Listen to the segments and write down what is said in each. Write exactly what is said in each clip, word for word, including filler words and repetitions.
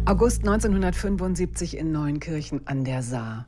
August neunzehnhundertfünfundsiebzig in Neuenkirchen an der Saar.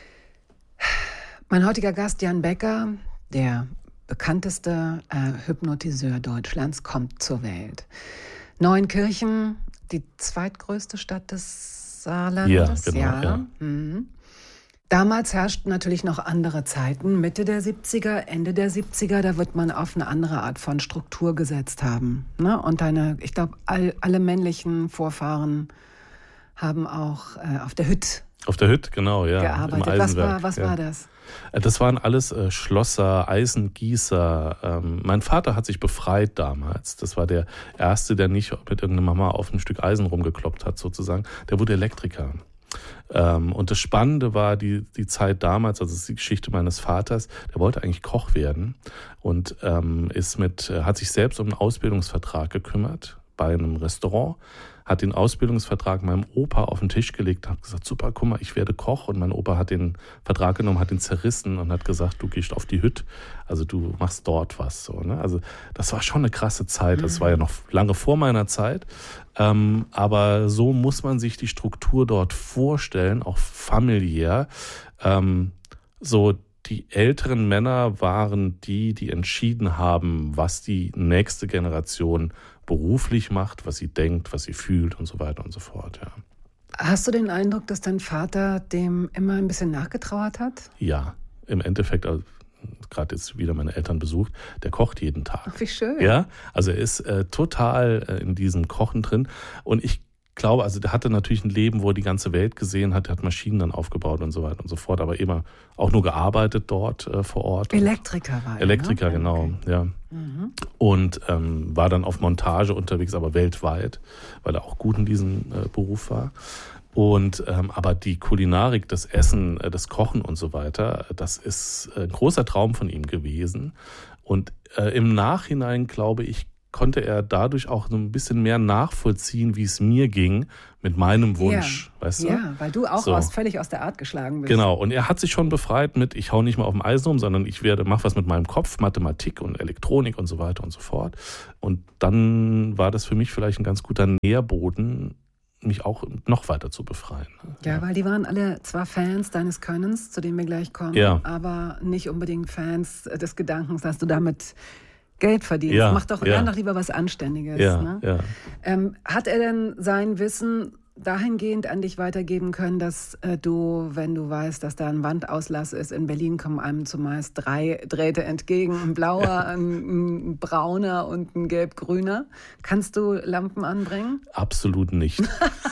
Mein heutiger Gast Jan Becker, der bekannteste äh, Hypnotiseur Deutschlands, kommt zur Welt. Neuenkirchen, die zweitgrößte Stadt des Saarlandes. Ja, genau. Ja. Ja. Mhm. Damals herrschten natürlich noch andere Zeiten. Mitte der siebziger, Ende der siebziger, da wird man auf eine andere Art von Struktur gesetzt haben. Ne? Und eine, ich glaube, all, alle männlichen Vorfahren haben auch äh, auf der Hütt Auf der Hütt, genau, ja. gearbeitet. Im Was, war, Eisenwerk, was ja. war das? Das waren alles äh, Schlosser, Eisengießer. Ähm, mein Vater hat sich befreit damals. Das war der Erste, der nicht mit irgendeiner Mama auf ein Stück Eisen rumgekloppt hat, sozusagen. Der wurde Elektriker. Ähm, und das Spannende war die, die Zeit damals, also das ist die Geschichte meines Vaters, der wollte eigentlich Koch werden und ähm, ist mit, hat sich selbst um einen Ausbildungsvertrag gekümmert bei einem Restaurant, hat den Ausbildungsvertrag meinem Opa auf den Tisch gelegt und hat gesagt, super, guck mal, ich werde Koch. Und mein Opa hat den Vertrag genommen, hat ihn zerrissen und hat gesagt, du gehst auf die Hütt, also du machst dort was. So, ne? Also das war schon eine krasse Zeit, das war ja noch lange vor meiner Zeit. Ähm, aber so muss man sich die Struktur dort vorstellen, auch familiär. Ähm, so die älteren Männer waren die, die entschieden haben, was die nächste Generation beruflich macht, was sie denkt, was sie fühlt und so weiter und so fort. Ja. Hast du den Eindruck, dass dein Vater dem immer ein bisschen nachgetrauert hat? Ja, im Endeffekt, also, gerade jetzt wieder meine Eltern besucht, der kocht jeden Tag. Ach, wie schön. Ja, also er ist äh, total äh, in diesem Kochen drin. Und ich glaube, also der hatte natürlich ein Leben, wo er die ganze Welt gesehen hat, er hat Maschinen dann aufgebaut und so weiter und so fort, aber immer auch nur gearbeitet dort äh, vor Ort. Elektriker war er. Elektriker, ne? genau, Okay. ja. Mhm. Und ähm, war dann auf Montage unterwegs, aber weltweit, weil er auch gut in diesem äh, Beruf war. Und ähm, aber die Kulinarik, das Essen, äh, das Kochen und so weiter, das ist ein großer Traum von ihm gewesen. Und äh, im Nachhinein, glaube ich, konnte er dadurch auch so ein bisschen mehr nachvollziehen, wie es mir ging mit meinem Wunsch, ja. weißt du? Ja, weil du auch So. aus, völlig aus der Art geschlagen bist. Genau, und er hat sich schon befreit mit, ich hau nicht mal auf dem Eisen um, sondern ich werde, mach was mit meinem Kopf, Mathematik und Elektronik und so weiter und so fort. Und dann war das für mich vielleicht ein ganz guter Nährboden, mich auch noch weiter zu befreien. Ja, ja, weil die waren alle zwar Fans deines Könnens, zu dem wir gleich kommen, ja. aber nicht unbedingt Fans des Gedankens, dass du damit Geld verdienst. Ja, Mach doch, ja. lern doch lieber was Anständiges. Ja, ne? ja. Ähm, hat er denn sein Wissen dahingehend an dich weitergeben können, dass äh, du, wenn du weißt, dass da ein Wandauslass ist, in Berlin kommen einem zumeist drei Drähte entgegen, ein blauer, ja. ein, ein brauner und ein gelb-grüner. Kannst du Lampen anbringen? Absolut nicht.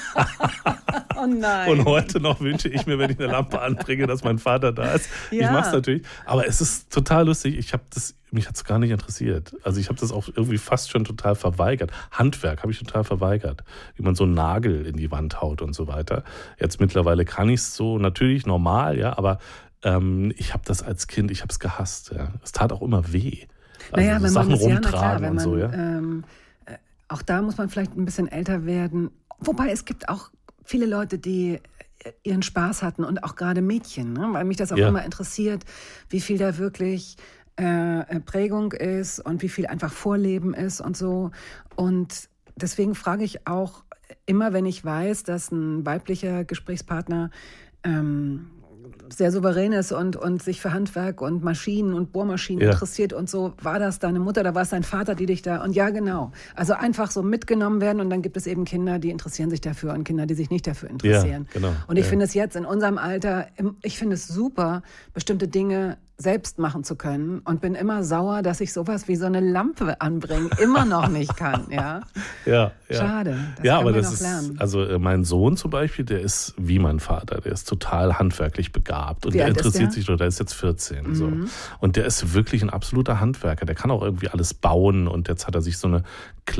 Oh nein. Und heute noch wünsche ich mir, wenn ich eine Lampe anbringe, dass mein Vater da ist. Ja. Ich mache es natürlich. Aber es ist total lustig. Ich habe das, mich hat es gar nicht interessiert. Also ich habe das auch irgendwie fast schon total verweigert. Handwerk habe ich total verweigert. Wie man so einen Nagel in die Wand haut und so weiter. Jetzt mittlerweile kann ich es so natürlich normal, ja, aber ähm, ich habe das als Kind, ich habe es gehasst. Ja. Es tat auch immer weh. Also naja, so wenn Sachen man das, rumtragen ja, na klar, wenn und man, so, ja. Ähm, äh, auch da muss man vielleicht ein bisschen älter werden. Wobei es gibt auch viele Leute, die ihren Spaß hatten und auch gerade Mädchen, ne? Weil mich das auch ja. immer interessiert, wie viel da wirklich äh, Prägung ist und wie viel einfach Vorleben ist und so. Und deswegen frage ich auch immer, wenn ich weiß, dass ein weiblicher Gesprächspartner ähm, sehr souverän ist und, und sich für Handwerk und Maschinen und Bohrmaschinen ja. interessiert und so. War das deine Mutter oder war es dein Vater, die dich da... Und ja, genau. Also einfach so mitgenommen werden und dann gibt es eben Kinder, die interessieren sich dafür und Kinder, die sich nicht dafür interessieren. Ja, genau. Und ich ja. finde es jetzt in unserem Alter, ich finde es super, bestimmte Dinge selbst machen zu können und bin immer sauer, dass ich sowas wie so eine Lampe anbringen immer noch nicht kann. Ja, ja, ja. Schade. Das ja, kann aber man das noch ist, lernen. also mein Sohn zum Beispiel, der ist wie mein Vater, der ist total handwerklich begabt und Wie der alt ist interessiert der? sich, der ist jetzt vierzehn. Mhm. So. Und der ist wirklich ein absoluter Handwerker, der kann auch irgendwie alles bauen und jetzt hat er sich so eine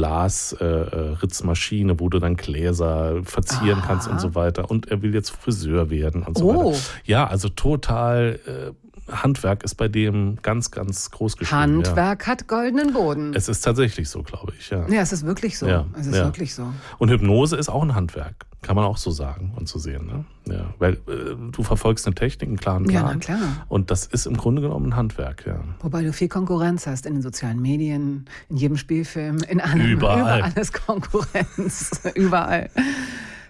Glasritzmaschine, äh, wo du dann Gläser verzieren Aha. kannst und so weiter und er will jetzt Friseur werden und so Oh. weiter. Ja, also total... Äh, Handwerk ist bei dem ganz, ganz groß geschrieben. Handwerk ja. hat goldenen Boden. Es ist tatsächlich so, glaube ich. Ja, ja, es ist wirklich so. Ja, es ist ja. wirklich so. Und Hypnose ist auch ein Handwerk, kann man auch so sagen und so sehen. Ne? Ja, weil äh, du verfolgst eine Technik, einen klaren Plan. Ja, na klar. Und das ist im Grunde genommen ein Handwerk. Ja. Wobei du viel Konkurrenz hast in den sozialen Medien, in jedem Spielfilm, in allem. Überall. Überall ist Konkurrenz. Überall.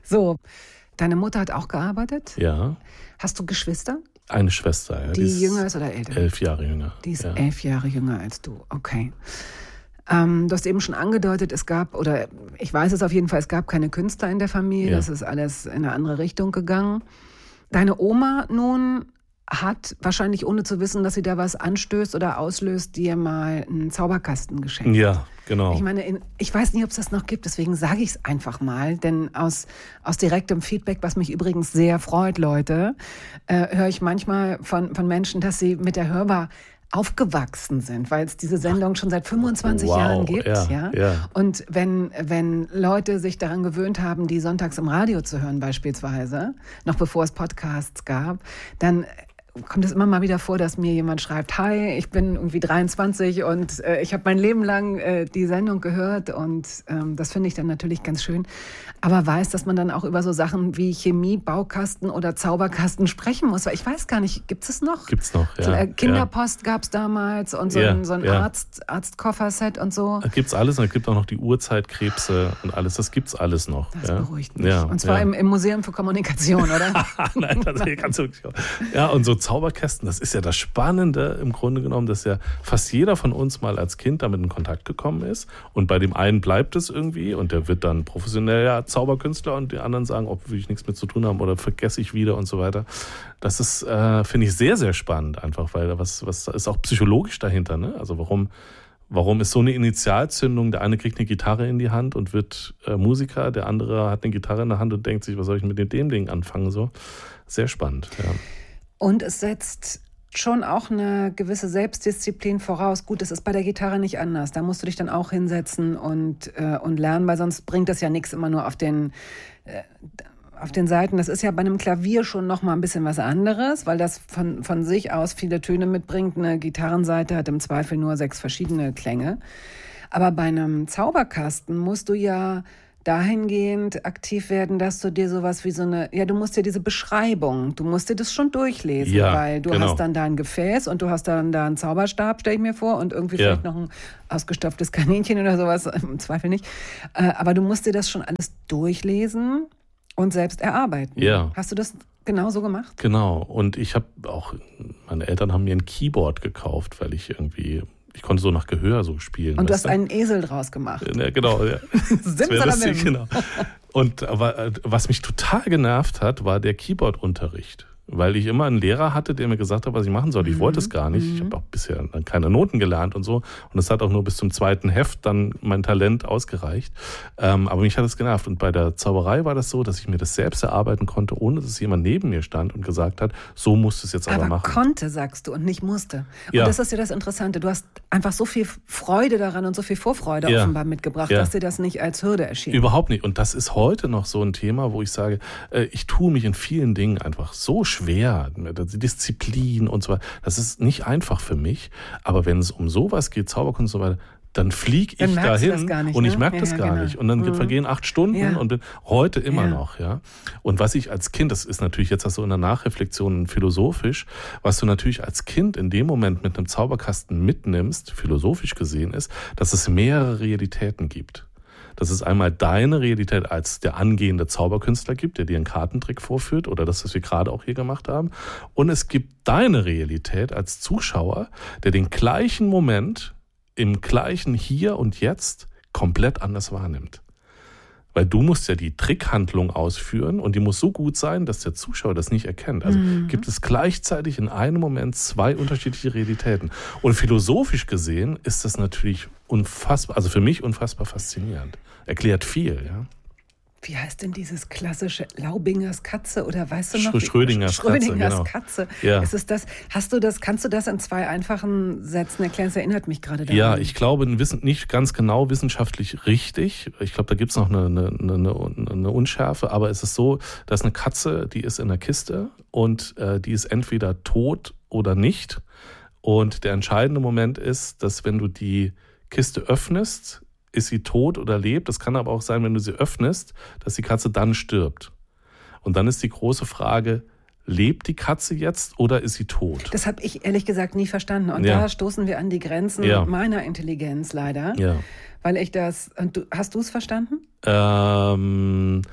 So, deine Mutter hat auch gearbeitet? Ja. Hast du Geschwister? Eine Schwester, ja. Die, die jünger ist oder älter? Elf Jahre jünger. Die ist ja. elf Jahre jünger als du, okay. Ähm, du hast eben schon angedeutet, es gab, oder ich weiß es auf jeden Fall, es gab keine Künstler in der Familie, ja. Das ist alles in eine andere Richtung gegangen. Deine Oma nun hat wahrscheinlich, ohne zu wissen, dass sie da was anstößt oder auslöst, dir mal einen Zauberkasten geschenkt. Ja, genau. Ich meine, in, ich weiß nicht, ob es das noch gibt, deswegen sage ich es einfach mal, denn aus, aus direktem Feedback, was mich übrigens sehr freut, Leute, äh, höre ich manchmal von, von Menschen, dass sie mit der Hörbar aufgewachsen sind, weil es diese Sendung schon seit fünfundzwanzig wow, Jahren gibt. Ja, ja? Ja. Und wenn, wenn Leute sich daran gewöhnt haben, die sonntags im Radio zu hören beispielsweise, noch bevor es Podcasts gab, dann kommt es immer mal wieder vor, dass mir jemand schreibt, hi, ich bin irgendwie dreiundzwanzig und äh, ich habe mein Leben lang äh, die Sendung gehört und ähm, das finde ich dann natürlich ganz schön. Aber weiß, dass man dann auch über so Sachen wie Chemie, Baukasten oder Zauberkasten sprechen muss. Weil ich weiß gar nicht, gibt es noch? Gibt es noch, ja. Kinderpost ja. gab es damals und so ja, ein, so ein ja. Arzt, Arztkofferset und so. Da gibt es alles und es gibt auch noch die Urzeitkrebse und alles. Das gibt es alles noch. Das ja. beruhigt mich. Ja, und zwar ja. im, im Museum für Kommunikation, oder? Nein, das kannst du nicht. Ja, und so Zauberkästen, das ist ja das Spannende im Grunde genommen, dass ja fast jeder von uns mal als Kind damit in Kontakt gekommen ist. Und bei dem einen bleibt es irgendwie und der wird dann professioneller Zauberkünstler und die anderen sagen, ob will ich nichts mit zu tun haben oder vergesse ich wieder und so weiter. Das ist, äh, finde ich, sehr, sehr spannend einfach, weil da was, was ist auch psychologisch dahinter, ne? Also warum, warum ist so eine Initialzündung, der eine kriegt eine Gitarre in die Hand und wird äh, Musiker, der andere hat eine Gitarre in der Hand und denkt sich, was soll ich mit dem, dem Ding anfangen, so. Sehr spannend, ja. Und es setzt schon auch eine gewisse Selbstdisziplin voraus. Gut, das ist bei der Gitarre nicht anders. Da musst du dich dann auch hinsetzen und, äh, und lernen, weil sonst bringt das ja nichts immer nur auf den, äh, auf den Seiten. Das ist ja bei einem Klavier schon noch mal ein bisschen was anderes, weil das von, von sich aus viele Töne mitbringt. Eine Gitarrenseite hat im Zweifel nur sechs verschiedene Klänge. Aber bei einem Zauberkasten musst du ja dahingehend aktiv werden, dass du dir sowas wie so eine, ja, du musst dir diese Beschreibung, du musst dir das schon durchlesen, ja, weil du genau. hast dann da ein Gefäß und du hast dann da einen Zauberstab, stelle ich mir vor, und irgendwie ja. vielleicht noch ein ausgestopftes Kaninchen oder sowas, im Zweifel nicht. Aber du musst dir das schon alles durchlesen und selbst erarbeiten. Ja. Hast du das genauso gemacht? Genau. Und ich habe auch, meine Eltern haben mir ein Keyboard gekauft, weil ich irgendwie Ich konnte so nach Gehör so spielen. Und du hast du? einen Esel draus gemacht. Ja, genau. Ja. Lustig, genau. Und aber, was mich total genervt hat, war der Keyboard-Unterricht. Weil ich immer einen Lehrer hatte, der mir gesagt hat, was ich machen soll. Ich mhm. wollte es gar nicht. Ich habe auch bisher dann keine Noten gelernt und so. Und es hat auch nur bis zum zweiten Heft dann mein Talent ausgereicht. Ähm, aber mich hat es genervt. Und bei der Zauberei war das so, dass ich mir das selbst erarbeiten konnte, ohne dass jemand neben mir stand und gesagt hat, so musst du es jetzt aber, aber machen. Aber konnte, sagst du, und nicht musste. Und ja. das ist ja das Interessante. Du hast einfach so viel Freude daran und so viel Vorfreude ja. offenbar mitgebracht, ja. dass dir das nicht als Hürde erschien. Überhaupt nicht. Und das ist heute noch so ein Thema, wo ich sage, ich tue mich in vielen Dingen einfach so schwer. Die Disziplin und so weiter. Das ist nicht einfach für mich. Aber wenn es um sowas geht, Zauberkunst und so weiter, dann fliege ich dahin nicht, und ich ne? merke das ja, gar genau. nicht. Und dann mhm. vergehen acht Stunden ja. und bin heute immer ja. noch. Ja. Und was ich als Kind, das ist natürlich jetzt so in der Nachreflexion philosophisch, was du natürlich als Kind in dem Moment mit einem Zauberkasten mitnimmst, philosophisch gesehen ist, dass es mehrere Realitäten gibt. Dass es einmal deine Realität als der angehende Zauberkünstler gibt, der dir einen Kartentrick vorführt oder das, was wir gerade auch hier gemacht haben. Und es gibt deine Realität als Zuschauer, der den gleichen Moment im gleichen Hier und Jetzt komplett anders wahrnimmt. Weil du musst ja die Trickhandlung ausführen und die muss so gut sein, dass der Zuschauer das nicht erkennt. Also mhm. gibt es gleichzeitig in einem Moment zwei unterschiedliche Realitäten. Und philosophisch gesehen ist das natürlich unfassbar, also für mich unfassbar faszinierend. Erklärt viel, ja. Wie heißt denn dieses klassische Laubingers Katze oder weißt du noch? Sch- Schrödingers, Schrödingers Katze. Katze. Genau. Ja. Ist es das? Hast du das? Kannst du das in zwei einfachen Sätzen erklären? Das erinnert mich gerade daran. Ja, ich glaube nicht ganz genau wissenschaftlich richtig. Ich glaube, da gibt es noch eine, eine, eine, eine Unschärfe. Aber es ist so, dass eine Katze, die ist in der Kiste und äh, die ist entweder tot oder nicht. Und der entscheidende Moment ist, dass wenn du die Kiste öffnest, ist sie tot oder lebt. Das kann aber auch sein, wenn du sie öffnest, dass die Katze dann stirbt. Und dann ist die große Frage, lebt die Katze jetzt oder ist sie tot? Das habe ich ehrlich gesagt nie verstanden. Und ja. da stoßen wir an die Grenzen ja. meiner Intelligenz leider. Ja. Weil ich das, und du, hast du es verstanden? Ähm,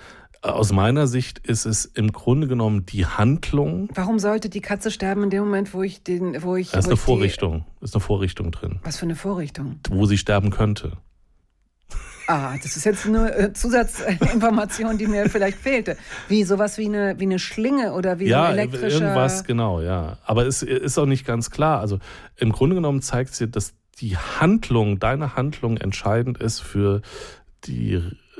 Aus meiner Sicht ist es im Grunde genommen die Handlung. Warum sollte die Katze sterben in dem Moment, wo ich den, wo ich. Da ist wo eine ich Vorrichtung. Die, ist eine Vorrichtung drin. Was für eine Vorrichtung? Wo sie sterben könnte. Ah, das ist jetzt eine äh, Zusatzinformation, die mir vielleicht fehlte. Wie sowas wie eine, wie eine Schlinge oder wie ja, so ein elektrischer... Ja, irgendwas, genau, ja. Aber es ist auch nicht ganz klar. Also im Grunde genommen zeigt es dir, dass die Handlung, deine Handlung entscheidend ist für die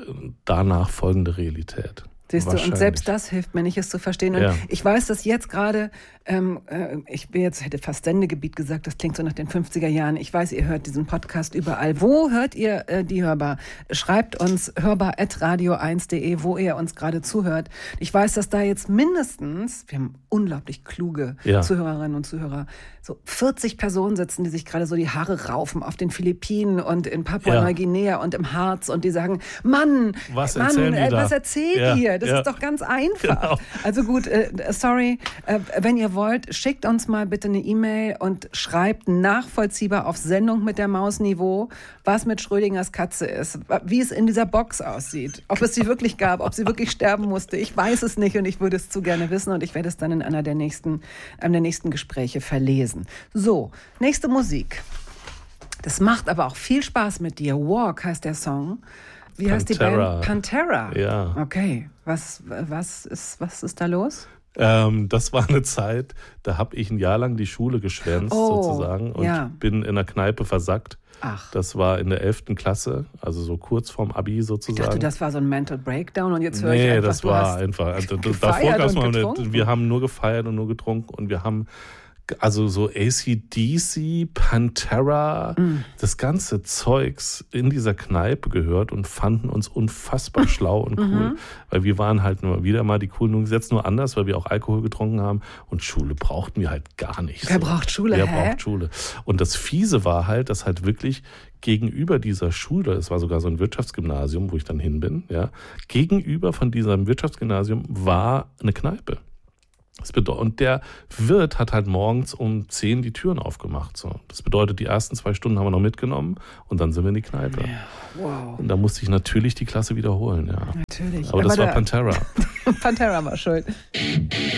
danach folgende Realität. Siehst du, und selbst das hilft mir nicht, es zu verstehen. Und ja. ich weiß, dass jetzt gerade, ähm, äh, ich bin jetzt, hätte fast Sendegebiet gesagt, das klingt so nach den fünfziger Jahren. Ich weiß, ihr hört diesen Podcast überall. Wo hört ihr äh, die Hörbar? Schreibt uns hörbar at radio eins punkt de, wo ihr uns gerade zuhört. Ich weiß, dass da jetzt mindestens, wir haben unglaublich kluge ja. Zuhörerinnen und Zuhörer, so vierzig Personen sitzen, die sich gerade so die Haare raufen auf den Philippinen und in Papua-Neuguinea ja. und im Harz und die sagen, Mann, was Mann, erzählen äh, die was da? erzählt ja. ihr? Das ja. ist doch ganz einfach. Genau. Also gut, äh, sorry, äh, wenn ihr wollt, schickt uns mal bitte eine E-Mail und schreibt nachvollziehbar auf Sendung mit der Maus Niveau, was mit Schrödingers Katze ist, wie es in dieser Box aussieht, ob es sie wirklich gab, ob sie wirklich sterben musste. Ich weiß es nicht und ich würde es zu gerne wissen und ich werde es dann in einer der nächsten, einem der nächsten Gespräche verlesen. So, nächste Musik. Das macht aber auch viel Spaß mit dir. Walk heißt der Song. Wie heißt die Band? Pantera. Ja. Okay. Was, was, ist, was ist da los? Ähm, das war eine Zeit, da habe ich ein Jahr lang die Schule geschwänzt oh, sozusagen und ja. bin in der Kneipe versackt. Ach. Das war in der elften Klasse, also so kurz vorm Abi sozusagen. Ich dachte, das war so ein Mental Breakdown und jetzt höre nee, ich einfach, das war einfach. Also, davor gab es mal eine, wir haben nur gefeiert und nur getrunken und wir haben also so A C D C, Pantera, mm. das ganze Zeugs in dieser Kneipe gehört und fanden uns unfassbar schlau und cool. Mhm. Weil wir waren halt nur wieder mal die coolen Jungs, jetzt nur anders, weil wir auch Alkohol getrunken haben und Schule brauchten wir halt gar nicht. Wer so. braucht Schule? Wer hä? braucht Schule? Und das Fiese war halt, dass halt wirklich gegenüber dieser Schule, es war sogar so ein Wirtschaftsgymnasium, wo ich dann hin bin, ja, gegenüber von diesem Wirtschaftsgymnasium war eine Kneipe. Das bedeutet, und der Wirt hat halt morgens um zehn die Türen aufgemacht. So. Das bedeutet, die ersten zwei Stunden haben wir noch mitgenommen und dann sind wir in die Kneipe. Ja, wow. Und da musste ich natürlich die Klasse wiederholen. Ja. Natürlich. Aber, Aber das war Pantera. Pantera war schuld.